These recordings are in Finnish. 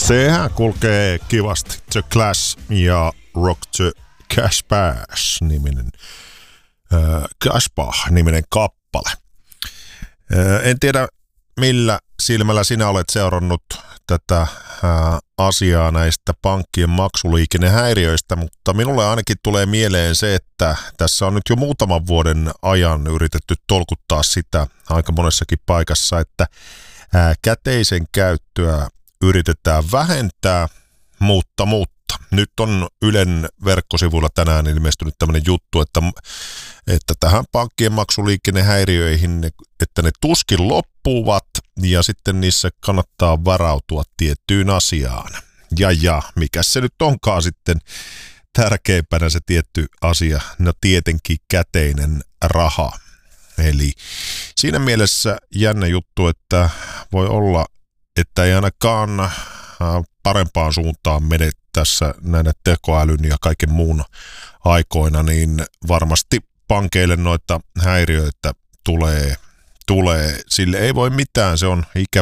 Sehän kulkee kivasti. The Clash ja Rock the Casbah-niminen Casbah-niminen kappale. En tiedä, millä silmällä sinä olet seurannut tätä asiaa näistä pankkien maksuliikennehäiriöistä, mutta minulle ainakin tulee mieleen se, että tässä on nyt jo muutaman vuoden ajan yritetty tolkuttaa sitä aika monessakin paikassa, että käteisen käyttöä yritetään vähentää, mutta nyt on Ylen verkkosivuilla tänään ilmestynyt tämmöinen juttu, että tähän pankkien maksuliikennehäiriöihin, että ne tuskin loppuvat ja sitten niissä kannattaa varautua tiettyyn asiaan. Ja mikä se nyt onkaan sitten tärkeimpänä se tietty asia? No tietenkin käteinen raha. Eli siinä mielessä jännä juttu, että voi olla, että ei ainakaan parempaan suuntaan mene tässä näinä tekoälyn ja kaiken muun aikoina, niin varmasti pankeille noita häiriöitä tulee. Sille ei voi mitään, se on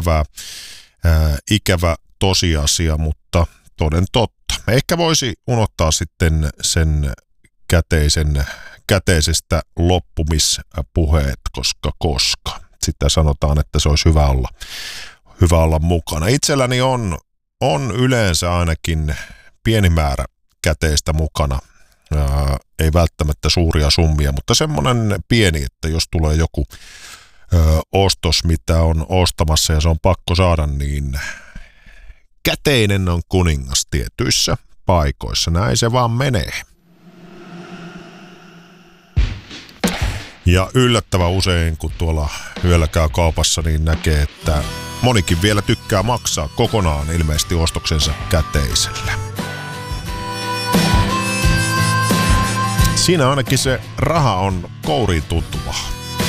ikävä tosiasia, mutta toden totta. Ehkä voisi unohtaa sitten sen käteisestä loppumispuheet, koska sitä sanotaan, että se olisi hyvä olla mukana. Itselläni on yleensä ainakin pieni määrä käteistä mukana. Ei välttämättä suuria summia, mutta semmoinen pieni, että jos tulee joku ostos, mitä on ostamassa ja se on pakko saada, niin käteinen on kuningas tietyissä paikoissa. Näin se vaan menee. Ja yllättävän usein, kun tuolla yöllä käy kaupassa, niin näkee, että monikin vielä tykkää maksaa kokonaan ilmeisesti ostoksensa käteisellä. Siinä ainakin se raha on kouriin tuntuvaa.